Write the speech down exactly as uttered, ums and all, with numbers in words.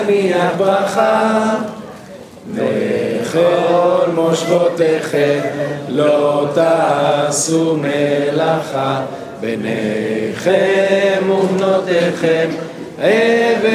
מיד ברכה וכל מושבותיכם לא תעשו מלאכה בניכם ובנותיכם